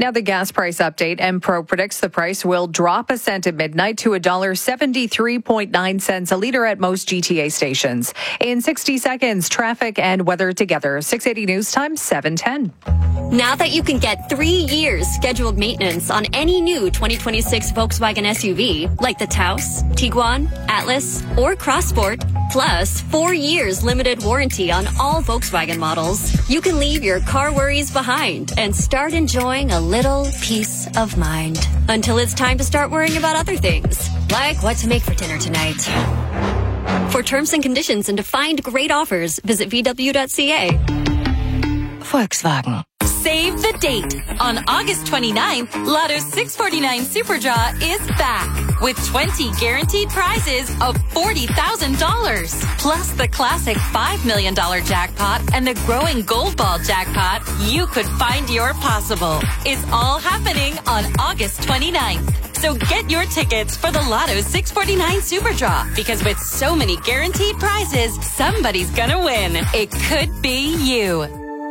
Now the gas price update. MPro predicts the price will drop a cent at midnight to $1.73.9 a litre at most GTA stations. In 60 seconds, traffic and weather together. 680 News Time, 7:10. Now that you can get 3 years scheduled maintenance on any new 2026 Volkswagen SUV, like the Taos, Tiguan, Atlas, or Crossport, plus 4 years limited warranty on all Volkswagen models, you can leave your car worries behind and start enjoying a little peace of mind. Until it's time to start worrying about other things, like what to make for dinner tonight. For terms and conditions and to find great offers, visit VW.ca. Volkswagen. Save the date. On August 29th, Lotto's 649 Super Draw is back with 20 guaranteed prizes of $40,000. Plus the classic $5 million jackpot and the growing Gold Ball jackpot. You could find your possible. It's all happening on August 29th. So get your tickets for the Lotto 649 Super Draw, because with so many guaranteed prizes, somebody's gonna win. It could be you.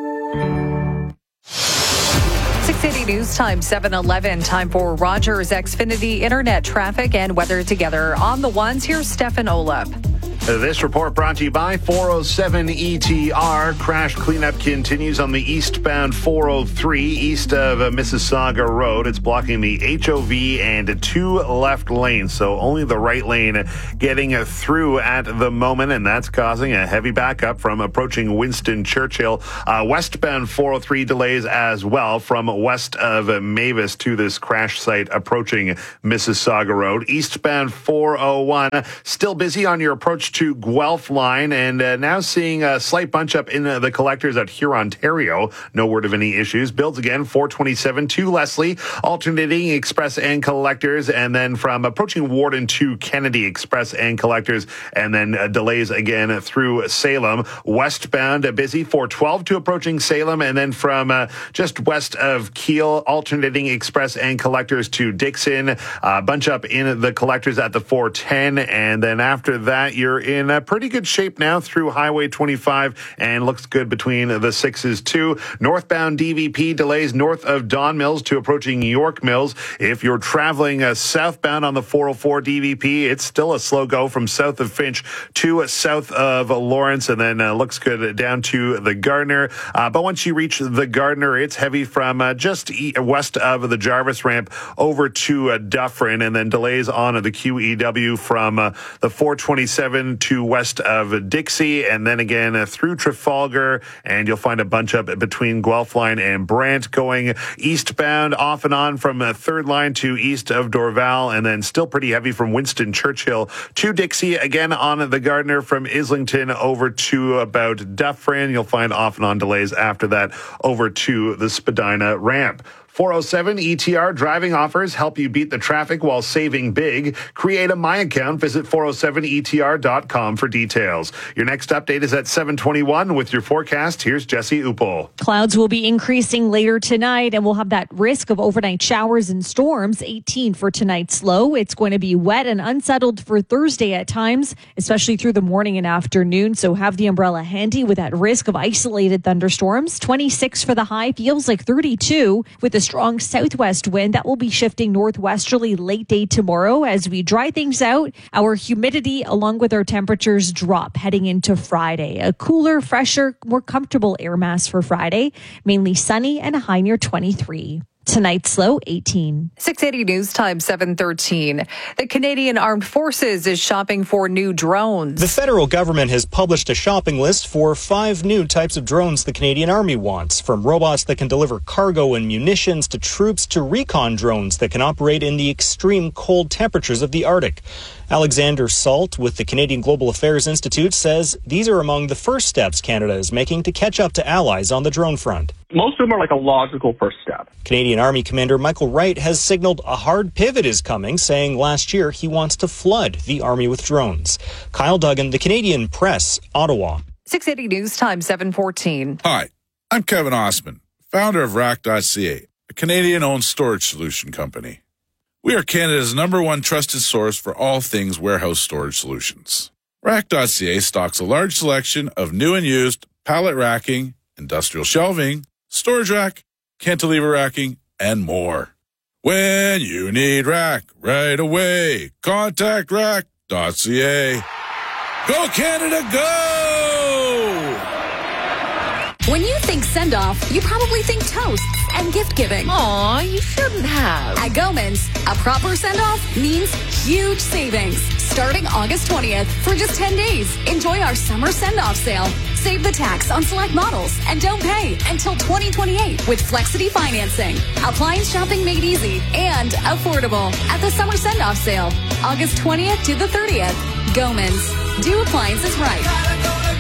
680 News Time, 7:11. Time for Rogers Xfinity Internet traffic and weather together. On the ones, here's Stefan Olaf. This report brought to you by 407 ETR. Crash cleanup continues on the eastbound 403 east of Mississauga Road. It's blocking the HOV and 2 left lanes, so only the right lane getting through at the moment, and that's causing a heavy backup from approaching Winston Churchill. Westbound 403 delays as well from west of Mavis to this crash site approaching Mississauga Road. Eastbound 401 still busy on your approach to Guelph line, and now seeing a slight bunch up in the collectors at Hurontario. No word of any issues. Builds again 427 to Leslie, alternating express and collectors, and then from approaching Warden to Kennedy express and collectors, and then delays again through Salem. Westbound busy 412 to approaching Salem, and then from just west of Kiel, alternating express and collectors to Dixon. Bunch up in the collectors at the 410, and then after that you're in pretty good shape now through Highway 25, and looks good between the 6s too. Northbound DVP delays north of Don Mills to approaching York Mills. If you're traveling southbound on the 404 DVP, it's still a slow go from south of Finch to south of Lawrence, and then looks good down to the Gardner. But once you reach the Gardner, it's heavy from just west of the Jarvis ramp over to Dufferin, and then delays on the QEW from the 427 to west of Dixie, and then again through Trafalgar, and you'll find a bunch up between Guelph line and Brant, going eastbound off and on from third line to east of Dorval, and then still pretty heavy from Winston Churchill to Dixie, again on the Gardner from Islington over to about Dufferin. You'll find off and on delays after that over to the Spadina ramp. 407 ETR driving offers help you beat the traffic while saving big. Create a My Account. Visit 407etr.com for details. Your next update is at 7:21 with your forecast. Here's Jesse Upel. Clouds will be increasing later tonight, and we'll have that risk of overnight showers and storms. 18 for tonight's low. It's going to be wet and unsettled for Thursday at times, especially through the morning and afternoon. So have the umbrella handy with that risk of isolated thunderstorms. 26 for the high. Feels like 32 with the strong southwest wind that will be shifting northwesterly late day tomorrow as we dry things out. Our humidity along with our temperatures drop heading into Friday. A cooler, fresher, more comfortable air mass for Friday. Mainly sunny and a high near 23. Tonight's low, 18. 680 News Time, 7:13. The Canadian Armed Forces is shopping for new drones. The federal government has published a shopping list for 5 new types of drones the Canadian Army wants, from robots that can deliver cargo and munitions to troops to recon drones that can operate in the extreme cold temperatures of the Arctic. Alexander Salt with the Canadian Global Affairs Institute says these are among the first steps Canada is making to catch up to allies on the drone front. Most of them are like a logical first step. Canadian Army Commander Michael Wright has signaled a hard pivot is coming, saying last year he wants to flood the Army with drones. Kyle Duggan, the Canadian Press, Ottawa. 680 News Time, 7:14. Hi, I'm Kevin Osman, founder of Rack.ca, a Canadian-owned storage solution company. We are Canada's #1 trusted source for all things warehouse storage solutions. Rack.ca stocks a large selection of new and used pallet racking, industrial shelving, storage rack, cantilever racking, and more. When you need Rack right away, contact rack.ca. Go Canada, go! When you think send-off, you probably think toasts and gift-giving. Aw, you shouldn't have. At Gomans, a proper send-off means huge savings. Starting August 20th for just 10 days, enjoy our summer send-off sale. Save the tax on select models and don't pay until 2028 with Flexity financing. Appliance shopping made easy and affordable at the summer send-off sale, August 20th to the 30th. Gomans, do appliances right.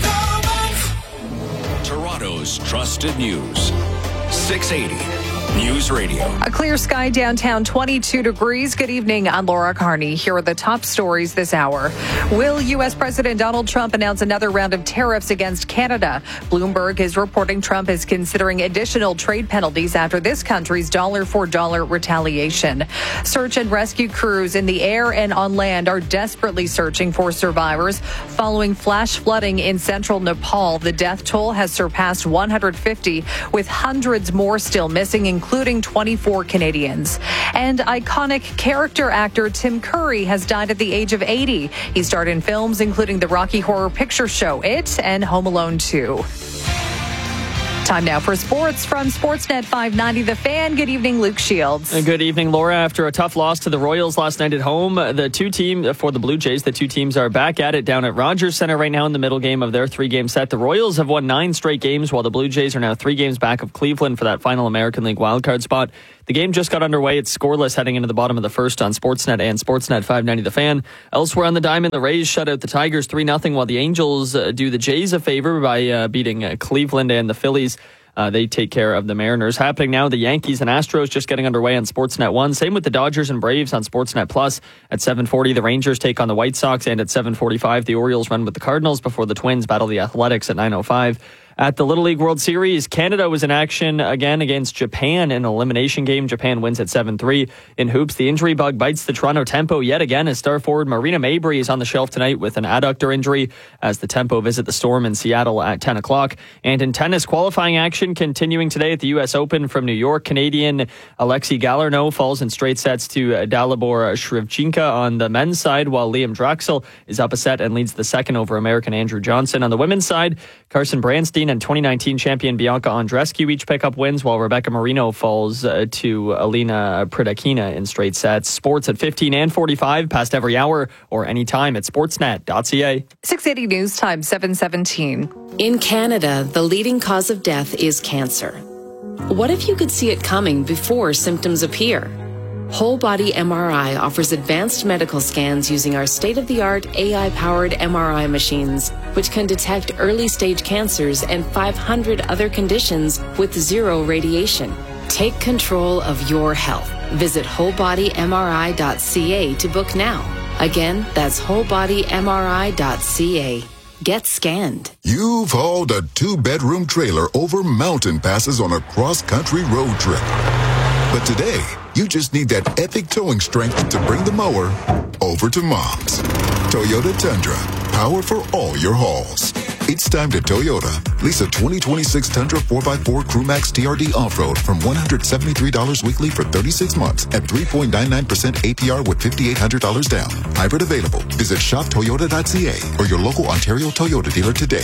Toronto's trusted news. 680 News Radio. A clear sky downtown, 22 degrees. Good evening. I'm Laura Carney. Here are the top stories this hour. Will U.S. President Donald Trump announce another round of tariffs against Canada? Bloomberg is reporting Trump is considering additional trade penalties after this country's dollar-for-dollar retaliation. Search and rescue crews in the air and on land are desperately searching for survivors. Following flash flooding in central Nepal, the death toll has surpassed 150, with hundreds more still missing, including 24 Canadians. And iconic character actor Tim Curry has died at the age of 80. He starred in films including the Rocky Horror Picture Show, It, and Home Alone 2. Time now for sports from Sportsnet 590 The Fan. Good evening, Luke Shields. Good evening, Laura. After a tough loss to the Royals last night at home, for the Blue Jays, the two teams are back at it down at Rogers Centre right now in the middle game of their 3-game set. The Royals have won 9 straight games, while the Blue Jays are now 3 games back of Cleveland for that final American League wildcard spot. The game just got underway. It's scoreless heading into the bottom of the first on Sportsnet and Sportsnet 590 The Fan. Elsewhere on the diamond, the Rays shut out the Tigers 3-0, while the Angels do the Jays a favor by beating Cleveland and the Phillies. They take care of the Mariners. Happening now, the Yankees and Astros just getting underway on Sportsnet 1. Same with the Dodgers and Braves on Sportsnet Plus. At 7:40, the Rangers take on the White Sox, and at 7:45, the Orioles run with the Cardinals before the Twins battle the Athletics at 9:05. At the Little League World Series, Canada was in action again against Japan in an elimination game. Japan wins at 7-3. In hoops, the injury bug bites the Toronto Tempo yet again as star forward Marina Mabrey is on the shelf tonight with an adductor injury as the Tempo visit the Storm in Seattle at 10 o'clock. And in tennis, qualifying action continuing today at the U.S. Open from New York. Canadian Alexei Galarneau falls in straight sets to Dalibor Shrivchenko on the men's side, while Liam Draxel is up a set and leads the second over American Andrew Johnson. On the women's side, Carson Branstein and 2019 champion Bianca Andreescu each pick up wins, while Rebecca Marino falls to Alina Pridakina in straight sets. Sports at 15 and 45, past every hour, or anytime at sportsnet.ca. 680 News Time, 7:17. In Canada, the leading cause of death is cancer. What if you could see it coming before symptoms appear? Whole Body MRI offers advanced medical scans using our state-of-the-art AI-powered MRI machines, which can detect early-stage cancers and 500 other conditions with zero radiation. Take control of your health. Visit wholebodymri.ca to book now. Again, that's wholebodymri.ca. Get scanned. You've hauled a 2-bedroom trailer over mountain passes on a cross-country road trip. But today, you just need that epic towing strength to bring the mower over to Mom's. Toyota Tundra, power for all your hauls. It's time to Toyota. Lease a 2026 Tundra 4x4 CrewMax TRD off-road from $173 weekly for 36 months at 3.99% APR with $5,800 down. Hybrid available. Visit shoptoyota.ca or your local Ontario Toyota dealer today.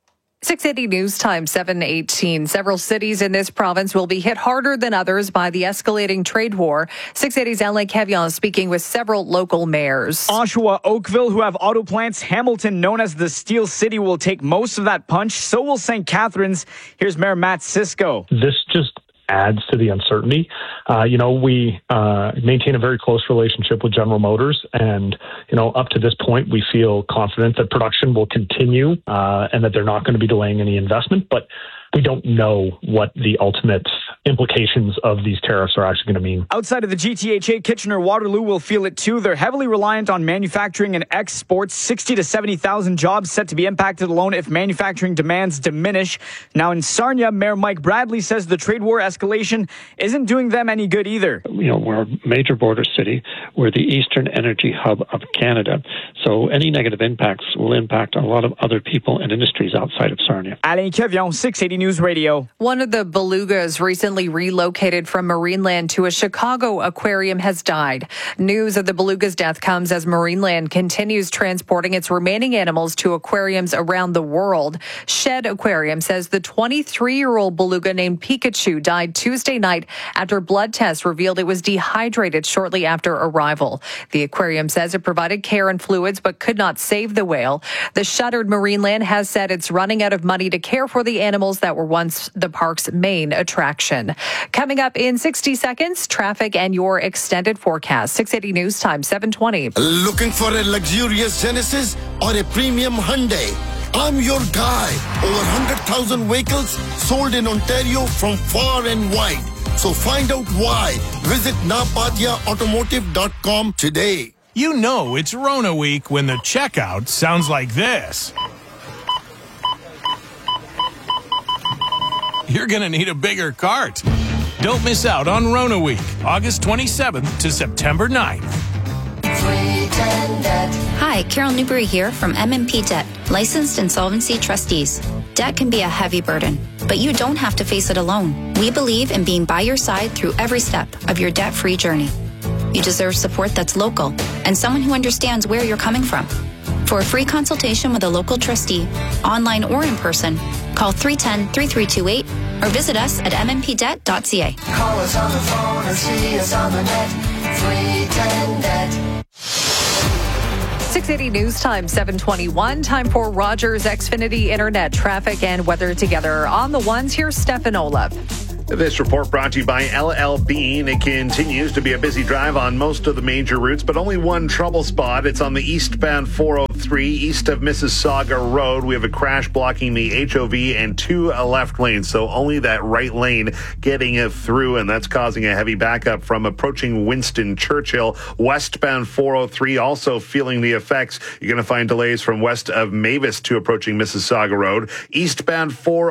680 News Time, 7:18. Several cities in this province will be hit harder than others by the escalating trade war. 680's Alain Cavion speaking with several local mayors. Oshawa, Oakville, who have auto plants. Hamilton, known as the Steel City, will take most of that punch. So will St. Catharines. Here's Mayor Matt Cisco. This just adds to the uncertainty. We maintain a very close relationship with General Motors, and up to this point, we feel confident that production will continue and that they're not going to be delaying any investment. But we don't know what the ultimate implications of these tariffs are actually going to mean. Outside of the GTHA, Kitchener-Waterloo will feel it too. They're heavily reliant on manufacturing and exports. 60 to 70,000 jobs set to be impacted alone if manufacturing demands diminish. Now in Sarnia, Mayor Mike Bradley says the trade war escalation isn't doing them any good either. We're a major border city. We're the eastern energy hub of Canada. So any negative impacts will impact a lot of other people and industries outside of Sarnia. Alain Cavion, 680 News Radio. One of the belugas recently recently relocated from Marineland to a Chicago aquarium has died. News of the beluga's death comes as Marineland continues transporting its remaining animals to aquariums around the world. Shed Aquarium says the 23-year-old beluga named Pikachu died Tuesday night after blood tests revealed it was dehydrated shortly after arrival. The aquarium says it provided care and fluids but could not save the whale. The shuttered Marineland has said it's running out of money to care for the animals that were once the park's main attraction. Coming up in 60 seconds, traffic and your extended forecast. 680 News Time, 720. Looking for a luxurious Genesis or a premium Hyundai? I'm your guy. Over 100,000 vehicles sold in Ontario from far and wide. So find out why. Visit napatiaautomotive.com today. You know it's Rona week when the checkout sounds like this. You're going to need a bigger cart. Don't miss out on Rona week, August 27th to September 9th. Hi, Carol Newberry here from M&P Debt, licensed insolvency trustees. Debt can be a heavy burden, but you don't have to face it alone. We believe in being by your side through every step of your debt-free journey. You deserve support that's local and someone who understands where you're coming from. For a free consultation with a local trustee, online or in person, call 310-3328 or visit us at mmpdebt.ca. Call us on the phone or see us on the net. 310-DEBT. 680 News Time, 721. Time for Rogers Xfinity Internet traffic and weather together. On the ones, here's Stefan Olaf. This report brought to you by LL Bean. It continues to be a busy drive on most of the major routes, but only one trouble spot. It's on the eastbound 403 east of Mississauga Road. We have a crash blocking the HOV and two left lanes, so only that right lane getting it through, and that's causing a heavy backup from approaching Winston Churchill. Westbound 403 also feeling the effects. You're going to find delays from west of Mavis to approaching Mississauga Road. Eastbound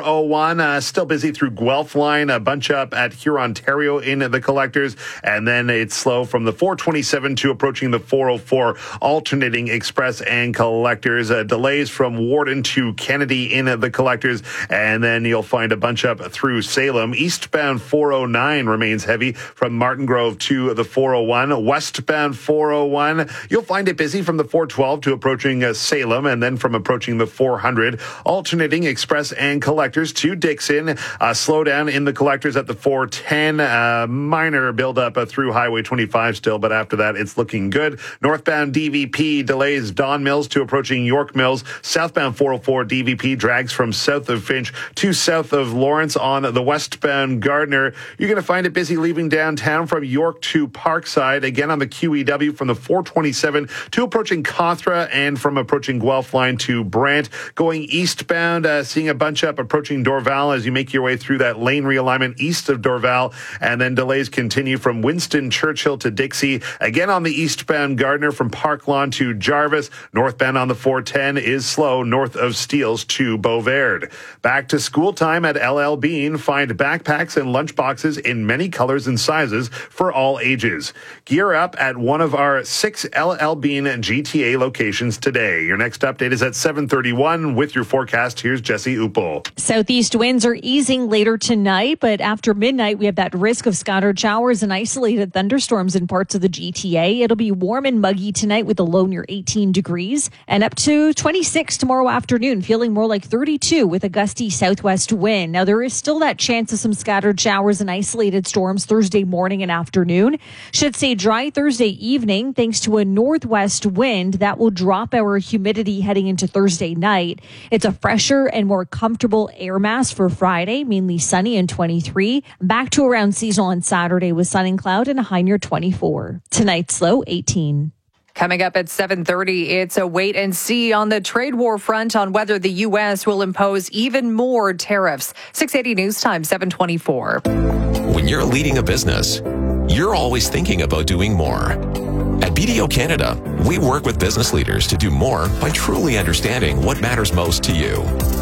401 still busy through Guelph line. Bunch up at Hurontario in the collectors, and then it's slow from the 427 to approaching the 404, alternating express and collectors. Delays from Warden to Kennedy in the collectors, and then you'll find a bunch up through Salem. Eastbound 409 remains heavy from Martin Grove to the 401. Westbound 401, you'll find it busy from the 412 to approaching Salem, and then from approaching the 400, alternating express and collectors to Dixon. Slow down in the collectors at the 410, minor buildup through Highway 25 still, but after that, it's looking good. Northbound DVP delays Don Mills to approaching York Mills. Southbound 404 DVP drags from south of Finch to south of Lawrence. On the westbound Gardner, you're going to find it busy leaving downtown from York to Parkside. Again on the QEW from the 427 to approaching Cawthra, and from approaching Guelph line to Brant. Going eastbound, seeing a bunch up approaching Dorval as you make your way through that lane realignment east of Dorval, and then delays continue from Winston Churchill to Dixie. Again on the eastbound Gardner from Park Lawn to Jarvis. Northbound on the 410 is slow north of Steeles to Beauverde. Back to school time at LL Bean. Find backpacks and lunchboxes in many colors and sizes for all ages. Gear up at one of our 6 LL Bean GTA locations today. Your next update is at 7:31 with your forecast. Here's Jesse Uppel. Southeast winds are easing later tonight, but after midnight, we have that risk of scattered showers and isolated thunderstorms in parts of the GTA. It'll be warm and muggy tonight with a low near 18 degrees and up to 26 tomorrow afternoon, feeling more like 32 with a gusty southwest wind. Now, there is still that chance of some scattered showers and isolated storms Thursday morning and afternoon. Should stay dry Thursday evening thanks to a northwest wind that will drop our humidity heading into Thursday night. It's a fresher and more comfortable air mass for Friday, mainly sunny and 23. Back to around seasonal on Saturday with sun and cloud and a high near 24. Tonight's low 18. Coming up at 7:30, it's a wait and see on the trade war front on whether the U.S. will impose even more tariffs. 680 News Time, 724. When you're leading a business, you're always thinking about doing more. At BDO Canada, we work with business leaders to do more by truly understanding what matters most to you.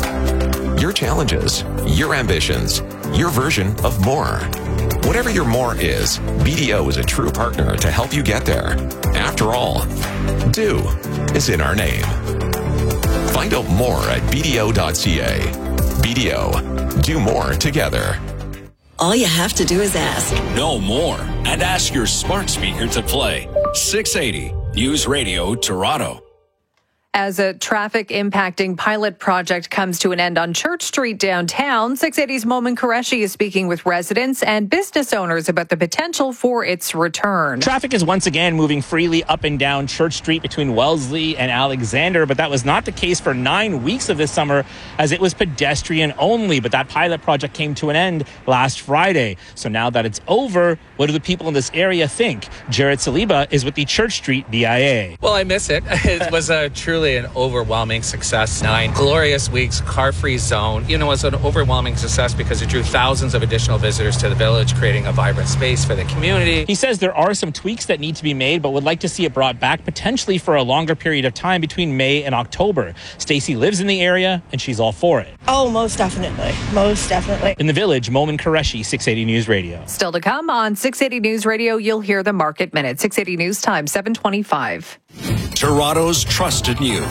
Your challenges, your ambitions, your version of more. Whatever your more is, BDO is a true partner to help you get there. After all, do is in our name. Find out more at BDO.ca. BDO, do more together. all you have to do is ask. Know more and ask your smart speaker to play 680 News Radio Toronto. As a traffic impacting pilot project comes to an end on Church Street downtown, 680's Momin Qureshi is speaking with residents and business owners about the potential for its return. Traffic is once again moving freely up and down Church Street between Wellesley and Alexander, but that was not the case for 9 weeks of this summer as it was pedestrian only. But that pilot project came to an end last Friday. So now that it's over, what do the people in this area think? Jared Saliba is with the Church Street BIA. Well, I miss it. It was truly an overwhelming success. 9 glorious weeks, car-free zone. You know, it was an overwhelming success because it drew thousands of additional visitors to the village, creating a vibrant space for the community. He says there are some tweaks that need to be made, but would like to see it brought back potentially for a longer period of time between May and October. Stacy lives in the area and she's all for it. Oh, most definitely. Most definitely. In the village, Momin Qureshi, 680 News Radio. Still to come on 680 News Radio, you'll hear the Market Minute. 680 News Time, 7:25. Toronto's trusted news.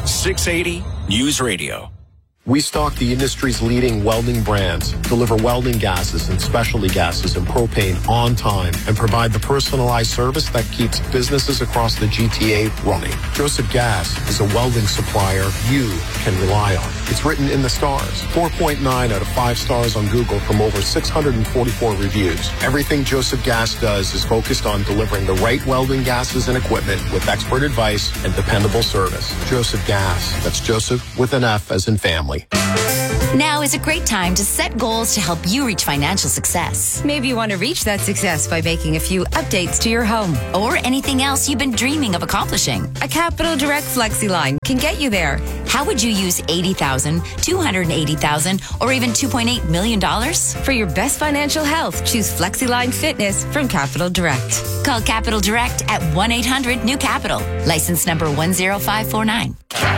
680 News Radio. We stock the industry's leading welding brands, deliver welding gases and specialty gases and propane on time, and provide the personalized service that keeps businesses across the GTA running. Joseph Gas is a welding supplier you can rely on. It's written in the stars. 4.9 out of 5 stars on Google from over 644 reviews. Everything Joseph Gas does is focused on delivering the right welding gases and equipment with expert advice and dependable service. Joseph Gas. That's Joseph with an F as in family. Now is a great time to set goals to help you reach financial success. Maybe you want to reach that success by making a few updates to your home. Or anything else you've been dreaming of accomplishing. A Capital Direct FlexiLine can get you there. How would you use $80,000, $280,000, or even $2.8 million? For your best financial health, choose FlexiLine Fitness from Capital Direct. Call Capital Direct at 1-800-NEW-CAPITAL. License number 10549.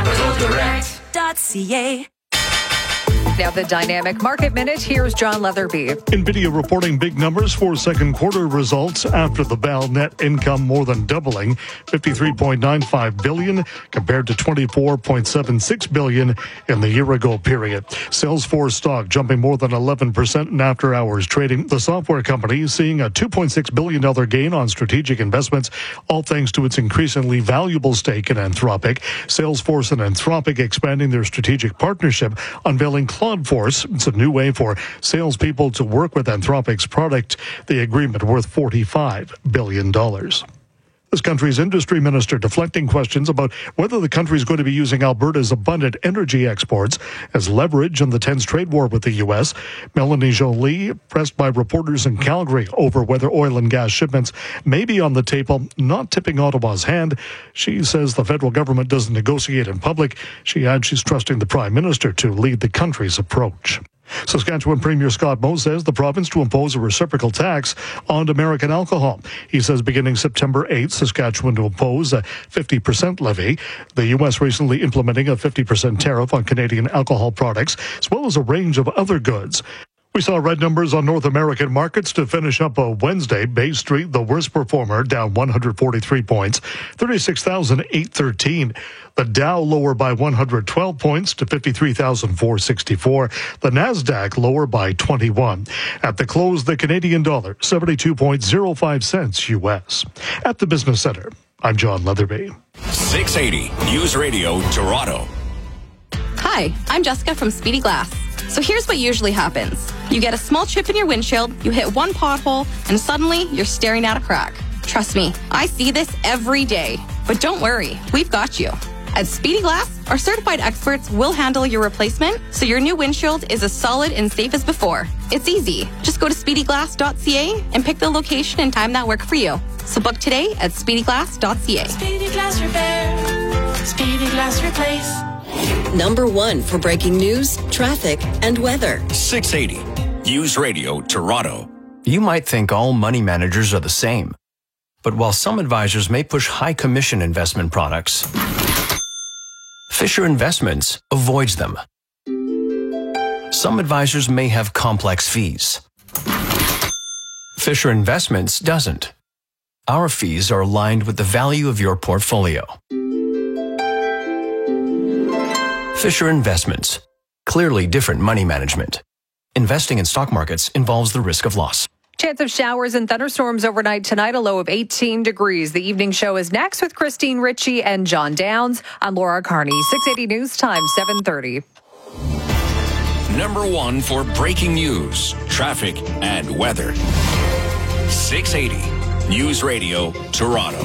CapitalDirect.ca. Now the Dynamic Market Minute. Here's John Leatherby. NVIDIA reporting big numbers for second quarter results after the bell. Net income more than doubling, $53.95 billion compared to $24.76 billion in the year-ago period. Salesforce stock jumping more than 11% in after-hours trading. The software company seeing a $2.6 billion gain on strategic investments, all thanks to its increasingly valuable stake in Anthropic. Salesforce and Anthropic expanding their strategic partnership, unveiling Claudeforce. It's a new way for salespeople to work with Anthropic's product. The agreement worth $45 billion. This country's industry minister deflecting questions about whether the country is going to be using Alberta's abundant energy exports as leverage in the tense trade war with the U.S. Melanie Joly, pressed by reporters in Calgary over whether oil and gas shipments may be on the table, not tipping Ottawa's hand. She says the federal government doesn't negotiate in public. She adds she's trusting the Prime Minister to lead the country's approach. Saskatchewan Premier Scott Moe says the province to impose a reciprocal tax on American alcohol. He says beginning September 8th, Saskatchewan to impose a 50% levy. The U.S. recently implementing a 50% tariff on Canadian alcohol products, as well as a range of other goods. We saw red numbers on North American markets to finish up a Wednesday. Bay Street, the worst performer, down 143 points, 36,813. The Dow lower by 112 points to 53,464. The Nasdaq lower by 21. At the close, the Canadian dollar 72.05 cents U.S. At the Business Center, I'm John Leatherby. 680 News Radio Toronto. Hi, I'm Jessica from Speedy Glass. So here's what usually happens. You get a small chip in your windshield, you hit one pothole, and suddenly you're staring at a crack. Trust me, I see this every day. But don't worry, we've got you. At Speedy Glass, our certified experts will handle your replacement so your new windshield is as solid and safe as before. It's easy. Just go to speedyglass.ca and pick the location and time that work for you. So book today at speedyglass.ca. Speedy Glass Repair. Speedy Glass Replace. Number 1 for breaking news, traffic, and weather. 680 News Radio Toronto. You might think all money managers are the same. But while some advisors may push high commission investment products, Fisher Investments avoids them. Some advisors may have complex fees. Fisher Investments doesn't. Our fees are aligned with the value of your portfolio. Fisher Investments. Clearly different money management. Investing in stock markets involves the risk of loss. Chance of showers and thunderstorms overnight tonight, a low of 18 degrees. The evening show is next with Christine Ritchie and John Downs. I'm Laura Carney, 680 News Time, 7:30. Number one for breaking news, traffic, and weather. 680 News Radio, Toronto.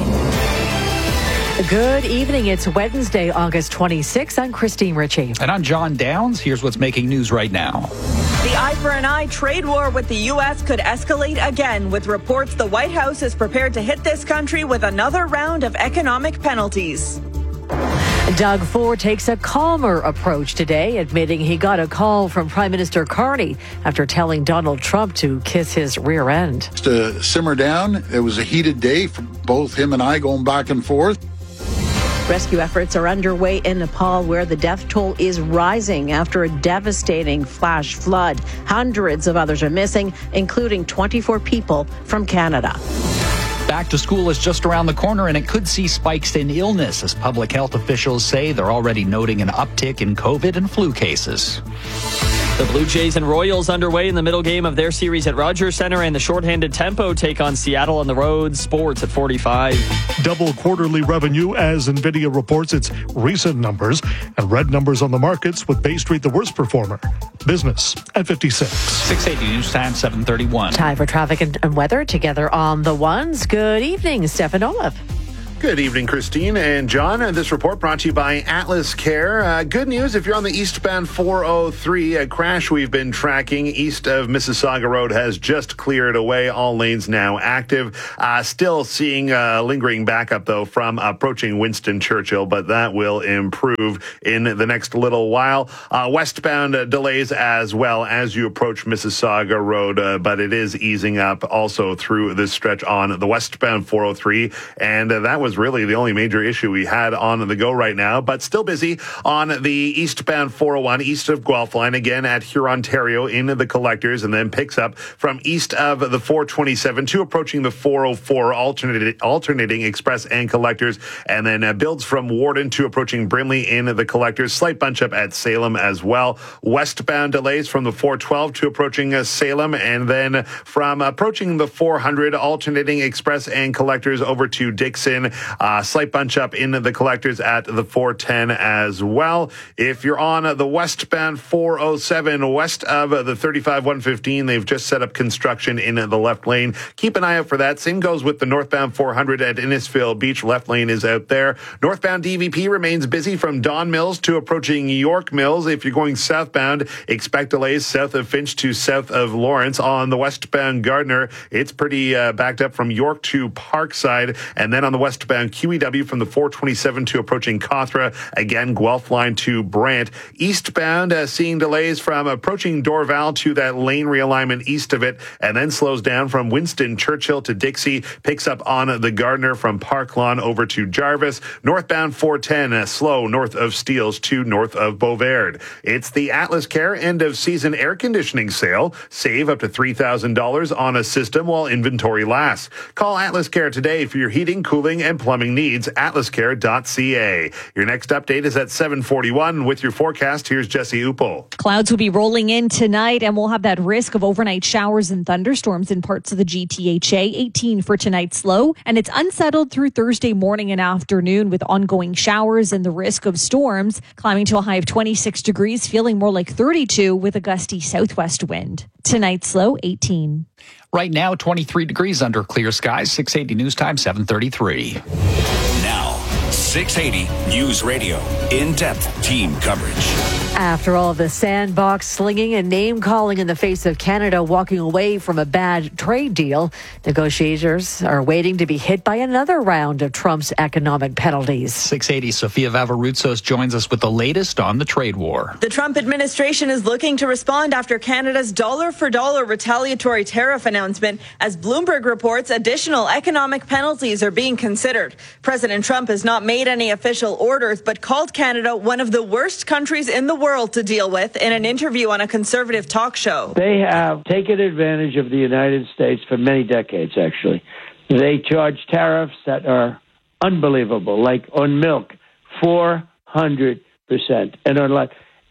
Good evening. It's Wednesday, August 26th. I'm Christine Ritchie. And I'm John Downs. Here's what's making news right now. The eye-for-an-eye trade war with the U.S. could escalate again, with reports the White House is prepared to hit this country with another round of economic penalties. Doug Ford takes a calmer approach today, admitting he got a call from Prime Minister Carney after telling Donald Trump to kiss his rear end. Just to simmer down, it was a heated day for both him and I going back and forth. Rescue efforts are underway in Nepal, where the death toll is rising after a devastating flash flood. Hundreds of others are missing, including 24 people from Canada. Back to school is just around the corner, and it could see spikes in illness, as public health officials say they're already noting an uptick in COVID and flu cases. The Blue Jays and Royals underway in the middle game of their series at Rogers Centre, and the shorthanded Tempo take on Seattle on the road. Sports at 45. Double quarterly revenue as NVIDIA reports its recent numbers, and red numbers on the markets with Bay Street the worst performer. Business at 56. 680 News Time, 7:31. Time for traffic and weather together on the ones. Good evening, Stefan Olaf. Good evening, Christine and John. This report brought to you by Atlas Care. Good news if you're on the eastbound 403. A crash we've been tracking east of Mississauga Road has just cleared away. All lanes now active. Still seeing lingering backup, though, from approaching Winston Churchill, but that will improve in the next little while. Westbound delays as well as you approach Mississauga Road, but it is easing up also through this stretch on the westbound 403, and that was really the only major issue we had on the go right now, but still busy on the eastbound 401 east of Guelph line, again at Hurontario into the collectors, and then picks up from east of the 427 to approaching the 404 alternating express and collectors, and then builds from Warden to approaching Brimley in the collectors. Slight bunch up at Salem as well. Westbound delays from the 412 to approaching Salem, and then from approaching the 400 alternating express and collectors over to Dixon. Slight bunch up in the collectors at the 410 as well. If you're on the westbound 407 west of the 35-115, they've just set up construction in the left lane. Keep an eye out for that. Same goes with the northbound 400 at Innisfail Beach. Left lane is out there. Northbound DVP remains busy from Don Mills to approaching York Mills. If you're going southbound, expect delays south of Finch to south of Lawrence. On the westbound Gardner, it's pretty backed up from York to Parkside, and then on the westbound QEW from the 427 to approaching Cawthra. Again, Guelph line to Brant. Eastbound, seeing delays from approaching Dorval to that lane realignment east of it, and then slows down from Winston Churchill to Dixie. Picks up on the Gardner from Park Lawn over to Jarvis. Northbound 410, slow north of Steeles to north of Beauvard. It's the Atlas Care end of season air conditioning sale. Save up to $3,000 on a system while inventory lasts. Call Atlas Care today for your heating, cooling, and plumbing needs. atlascare.ca. Your next update is at 7:41. With your forecast, here's Jesse Upel. Clouds will be rolling in tonight, and we'll have that risk of overnight showers and thunderstorms in parts of the GTHA. 18 for tonight's low, and it's unsettled through Thursday morning and afternoon with ongoing showers and the risk of storms, climbing to a high of 26 degrees, feeling more like 32 with a gusty southwest wind. Tonight's low, 18. Right now, 23 degrees under clear skies. 680 News Time, 7:33. Now, 680 News Radio. In-depth team coverage. After all of the sandbox slinging and name-calling in the face of Canada walking away from a bad trade deal, negotiators are waiting to be hit by another round of Trump's economic penalties. 680 Sofia Vavarutsos joins us with the latest on the trade war. The Trump administration is looking to respond after Canada's dollar-for-dollar retaliatory tariff announcement. As Bloomberg reports, additional economic penalties are being considered. President Trump has not made any official orders, but called Canada one of the worst countries in the world to deal with in an interview on a conservative talk show. They have taken advantage of the United States for many decades, actually. They charge tariffs that are unbelievable, like on milk, 400%, and on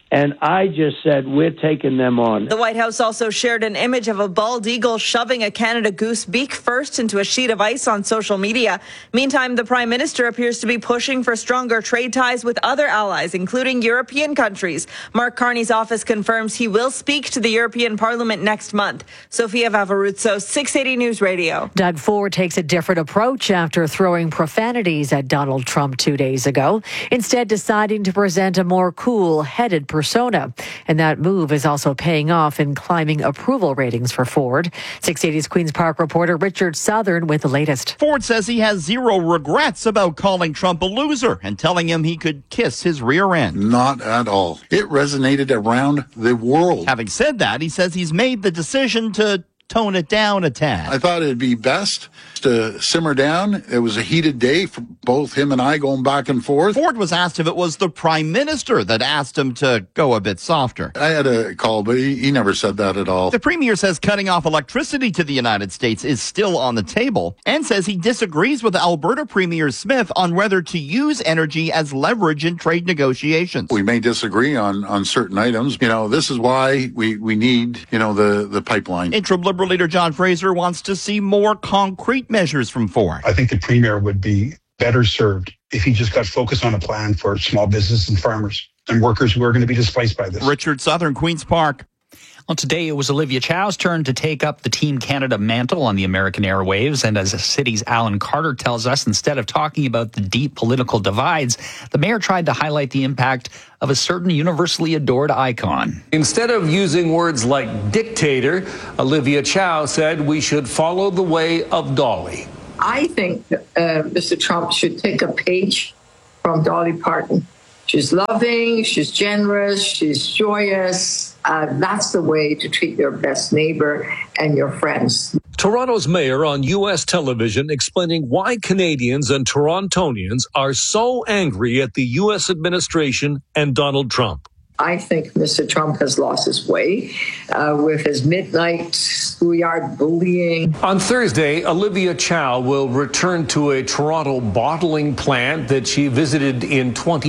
And I just said, we're taking them on. The White House also shared an image of a bald eagle shoving a Canada goose beak first into a sheet of ice on social media. Meantime, the Prime Minister appears to be pushing for stronger trade ties with other allies, including European countries. Mark Carney's office confirms he will speak to the European Parliament next month. Sofia Vavaruzzo, 680 News Radio. Doug Ford takes a different approach after throwing profanities at Donald Trump 2 days ago, instead deciding to present a more cool-headed persona. And that move is also paying off in climbing approval ratings for Ford. 680's Queen's Park reporter Richard Southern with the latest. Ford says he has zero regrets about calling Trump a loser and telling him he could kiss his rear end. Not at all. It resonated around the world. Having said that, he says he's made the decision to tone it down a tad. I thought it'd be best to simmer down. It was a heated day for both him and I going back and forth. Ford was asked if it was the Prime Minister that asked him to go a bit softer. I had a call, but he never said that at all. The Premier says cutting off electricity to the United States is still on the table and says he disagrees with Alberta Premier Smith on whether to use energy as leverage in trade negotiations. We may disagree on certain items. This is why we need, the pipeline. Interim Liberal leader John Fraser wants to see more concrete measures from Ford. I think the Premier would be better served if he just got focused on a plan for small business and farmers and workers who are going to be displaced by this. Richard Southern, Queen's Park. Well, today it was Olivia Chow's turn to take up the Team Canada mantle on the American airwaves. And as the city's Alan Carter tells us, instead of talking about the deep political divides, the mayor tried to highlight the impact of a certain universally adored icon. Instead of using words like dictator, Olivia Chow said we should follow the way of Dolly. I think Mr. Trump should take a page from Dolly Parton. She's loving, she's generous, she's joyous. That's the way to treat your best neighbor and your friends. Toronto's mayor on U.S. television explaining why Canadians and Torontonians are so angry at the U.S. administration and Donald Trump. I think Mr. Trump has lost his way with his midnight schoolyard bullying. On Thursday, Olivia Chow will return to a Toronto bottling plant that she visited in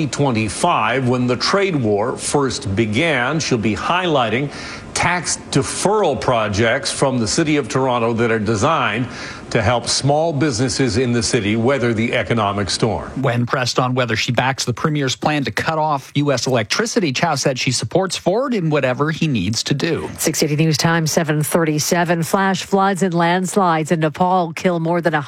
2025 when the trade war first began. She'll be highlighting tax deferral projects from the City of Toronto that are designed to help small businesses in the city weather the economic storm. When pressed on whether she backs the Premier's plan to cut off U.S. electricity, Chow said she supports Ford in whatever he needs to do. 680 News Time, 7:37. Flash floods and landslides in Nepal kill more than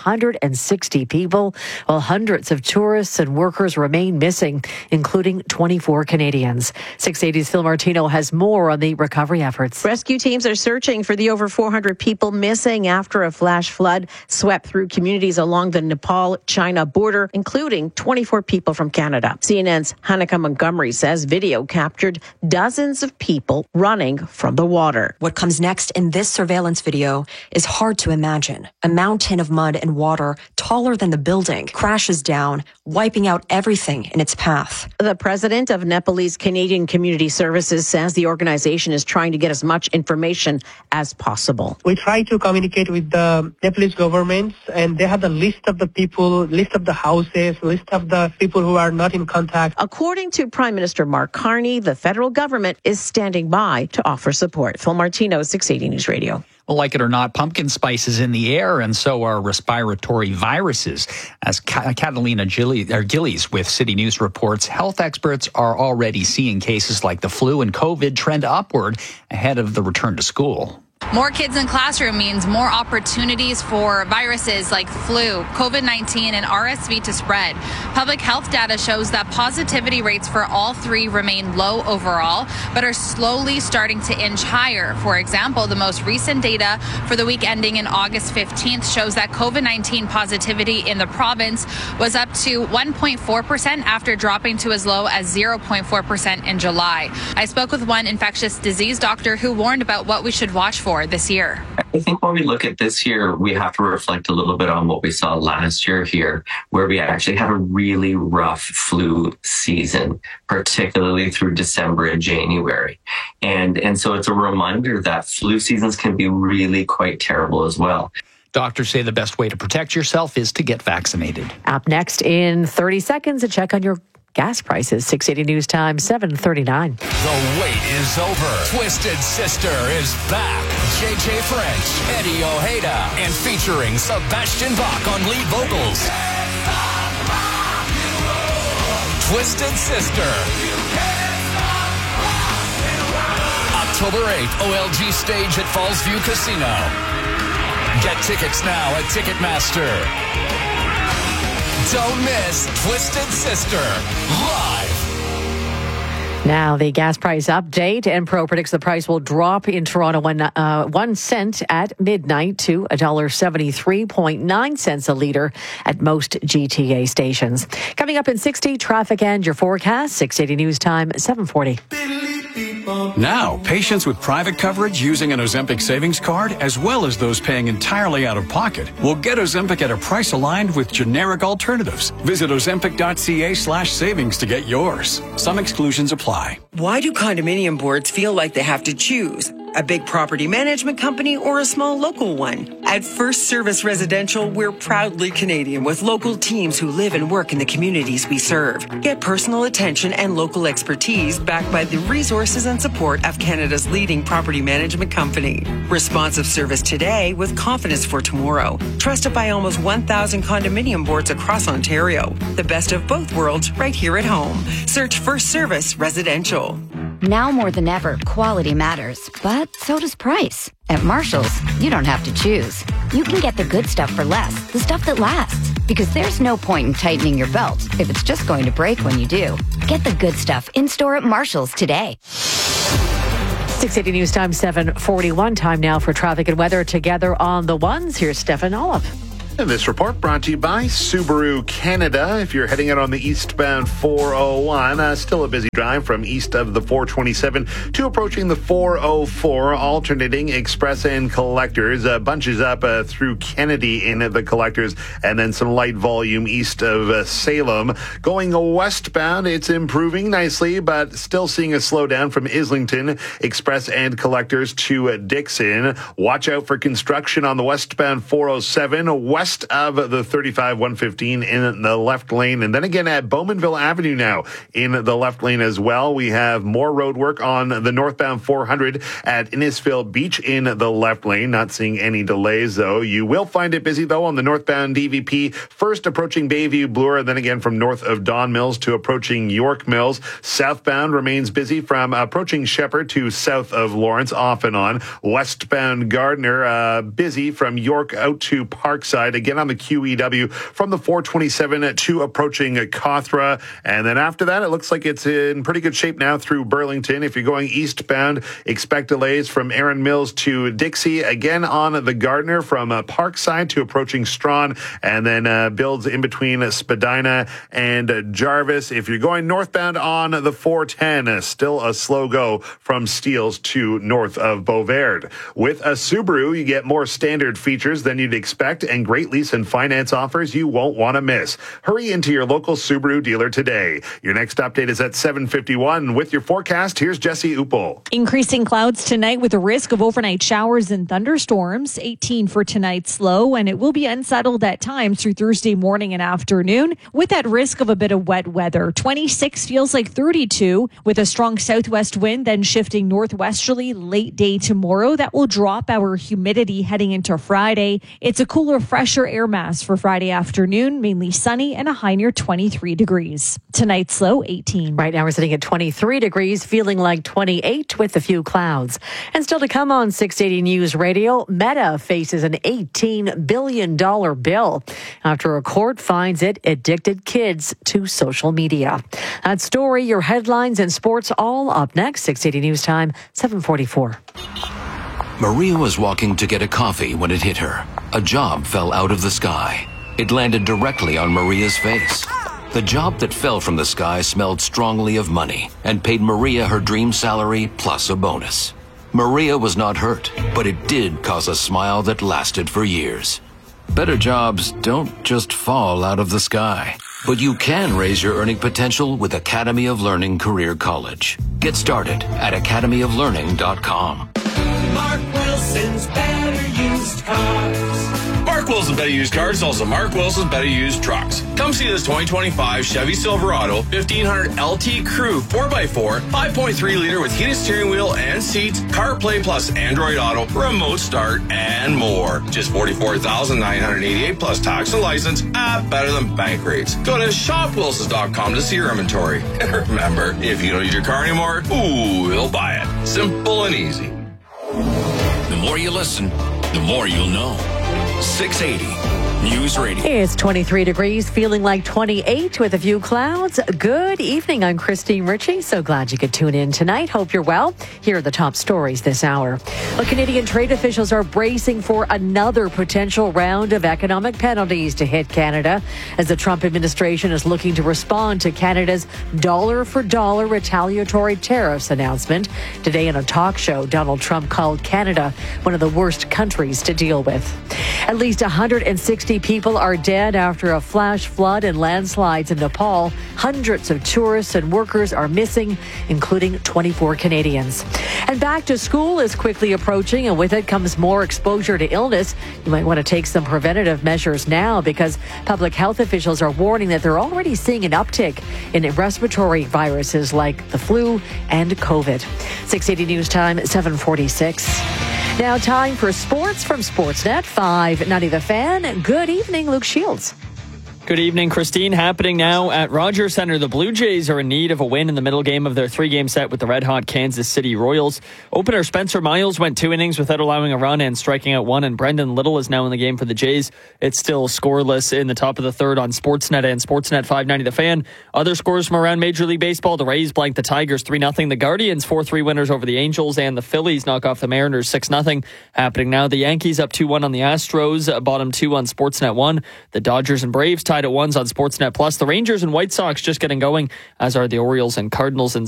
160 people, while hundreds of tourists and workers remain missing, including 24 Canadians. 680's Phil Martino has more on the recovery efforts. Rescue teams are searching for the over 400 people missing after a flash flood swept through communities along the Nepal-China border, including 24 people from Canada. CNN's Hanneke Montgomery says video captured dozens of people running from the water. What comes next in this surveillance video is hard to imagine. A mountain of mud and water taller than the building crashes down, wiping out everything in its path. The president of Nepalese Canadian Community Services says the organization is trying to get as much information as possible. We try to communicate with the Nepalese governments, and they have the list of the people, list of the houses, list of the people who are not in contact. According to Prime Minister Mark Carney, the federal government is standing by to offer support. Phil Martino, 680 News Radio. Well, like it or not, pumpkin spice is in the air, and so are respiratory viruses. As Catalina Gillies with City News reports, health experts are already seeing cases like the flu and COVID trend upward ahead of the return to school. More kids in classroom means more opportunities for viruses like flu, COVID-19, and RSV to spread. Public health data shows that positivity rates for all three remain low overall, but are slowly starting to inch higher. For example, the most recent data for the week ending in August 15th shows that COVID-19 positivity in the province was up to 1.4% after dropping to as low as 0.4% in July. I spoke with one infectious disease doctor who warned about what we should watch for this year. I think when we look at this year, we have to reflect a little bit on what we saw last year here, where we actually had a really rough flu season, particularly through December and January. And so it's a reminder that flu seasons can be really quite terrible as well. Doctors say the best way to protect yourself is to get vaccinated. Up next in 30 seconds, a check on your gas prices. 680 News Time, 7:39. The wait is over. Twisted Sister is back. JJ French, Eddie Ojeda, and featuring Sebastian Bach on lead vocals. Twisted Sister. October 8th, OLG stage at Fallsview Casino. Get tickets now at Ticketmaster. Don't miss Twisted Sister live. Now the gas price update. Enpro predicts the price will drop in Toronto 1 cent at midnight to $1.73.9 a litre at most GTA stations. Coming up in 60, traffic and your forecast. 680 News Time, 7:40. Now, patients with private coverage using an Ozempic savings card, as well as those paying entirely out of pocket, will get Ozempic at a price aligned with generic alternatives. Visit ozempic.ca/savings to get yours. Some exclusions apply. Why do condominium boards feel like they have to choose? A big property management company or a small local one? At First Service Residential, we're proudly Canadian with local teams who live and work in the communities we serve. Get personal attention and local expertise backed by the resources and support of Canada's leading property management company. Responsive service today with confidence for tomorrow. Trusted by almost 1,000 condominium boards across Ontario. The best of both worlds right here at home. Search First Service Residential. Now more than ever, quality matters, but so does price. At Marshall's, you don't have to choose. You can get the good stuff for less, the stuff that lasts. Because there's no point in tightening your belt if it's just going to break when you do. Get the good stuff in-store at Marshall's today. 680 News Time, 7:41. Time now for traffic and weather together on the ones. Here's Stefan Olive. And this report brought to you by Subaru Canada. If you're heading out on the eastbound 401, still a busy drive from east of the 427 to approaching the 404, alternating express and collectors. Bunches up through Kennedy in the collectors, and then some light volume east of Salem. Going westbound, it's improving nicely, but still seeing a slowdown from Islington, express and collectors to Dixon. Watch out for construction on the westbound 407, west of the 35-115 in the left lane. And then again at Bowmanville Avenue now in the left lane as well. We have more road work on the northbound 400 at Innisfil Beach in the left lane. Not seeing any delays though. You will find it busy though on the northbound DVP, first approaching Bayview Bloor, then again from north of Don Mills to approaching York Mills. Southbound remains busy from approaching Shepherd to south of Lawrence, off and on. Westbound Gardner, busy from York out to Parkside. Again on the QEW from the 427 to approaching Cawthra. And then after that, it looks like it's in pretty good shape now through Burlington. If you're going eastbound, expect delays from Erin Mills to Dixie. Again on the Gardner from Parkside to approaching Strawn. And then builds in between Spadina and Jarvis. If you're going northbound on the 410, still a slow go from Steeles to north of Beauverde. With a Subaru, you get more standard features than you'd expect and great lease and finance offers you won't want to miss. Hurry into your local Subaru dealer today. Your next update is at 7:51. With your forecast, here's Jesse Uppel. Increasing clouds tonight with a risk of overnight showers and thunderstorms. 18 for tonight's low, and it will be unsettled at times through Thursday morning and afternoon with that risk of a bit of wet weather. 26 feels like 32 with a strong southwest wind, then shifting northwesterly late day tomorrow. That will drop our humidity heading into Friday. It's a cooler, fresher air mass for Friday afternoon, mainly sunny and a high near 23 degrees. Tonight's low 18. Right now we're sitting at 23 degrees, feeling like 28 with a few clouds. And still to come on 680 News Radio, Meta faces an $18 billion bill after a court finds it addicted kids to social media. That story, your headlines and sports all up next. 680 News Time, 7:44. Maria was walking to get a coffee when it hit her. A job fell out of the sky. It landed directly on Maria's face. The job that fell from the sky smelled strongly of money and paid Maria her dream salary plus a bonus. Maria was not hurt, but it did cause a smile that lasted for years. Better jobs don't just fall out of the sky, but you can raise your earning potential with Academy of Learning Career College. Get started at academyoflearning.com. Mark Wilson's Better Used Cars. Mark Mark Wilson's Better Used Cars is also Mark Wilson's Better Used Trucks. Come see this 2025 Chevy Silverado 1500 LT Crew 4x4, 5.3-liter with heated steering wheel and seats, CarPlay Plus Android Auto, remote start, and more. Just $44,988 plus tax and license at better than bank rates. Go to shopwilsons.com to see your inventory. And remember, if you don't need your car anymore, we'll buy it. Simple and easy. The more you listen, the more you'll know. 680 News Radio. It's 23 degrees, feeling like 28 with a few clouds. Good evening. I'm Christine Ritchie. So glad you could tune in tonight. Hope you're well. Here are the top stories this hour. Well, Canadian trade officials are bracing for another potential round of economic penalties to hit Canada as the Trump administration is looking to respond to Canada's dollar-for-dollar retaliatory tariffs announcement. Today in a talk show, Donald Trump called Canada one of the worst countries to deal with. At least 160 people are dead after a flash flood and landslides in Nepal. Hundreds of tourists and workers are missing, including 24 Canadians. And back to school is quickly approaching, and with it comes more exposure to illness. You might want to take some preventative measures now because public health officials are warning that they're already seeing an uptick in respiratory viruses like the flu and COVID. 680 News Time, 7:46. Now time for sports from Sportsnet 590 The Fan. Good evening, Luke Shields. Good evening, Christine. Happening now at Rogers Centre. The Blue Jays are in need of a win in the middle game of their 3-game set with the red-hot Kansas City Royals. Opener Spencer Miles went 2 innings without allowing a run and striking out 1, and Brendan Little is now in the game for the Jays. It's still scoreless in the top of the third on Sportsnet and Sportsnet 590 The Fan. Other scores from around Major League Baseball. The Rays blank the Tigers 3-0. The Guardians 4-3 winners over the Angels, and the Phillies knock off the Mariners 6-0. Happening now, the Yankees up 2-1 on the Astros, bottom 2 on Sportsnet 1. The Dodgers and Braves tied at 1s on Sportsnet Plus. The Rangers and White Sox just getting going, as are the Orioles and Cardinals. And